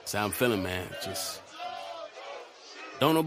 That's how I'm feeling, man. Just don't know.